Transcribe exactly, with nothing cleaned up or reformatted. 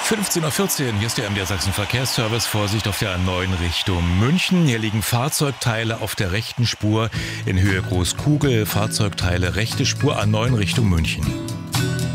fünfzehn Uhr vierzehn, hier ist der M D R Sachsen Verkehrsservice. Vorsicht auf der A neun Richtung München. Hier liegen Fahrzeugteile auf der rechten Spur in Höhe Großkugel. Fahrzeugteile rechte Spur A neun Richtung München.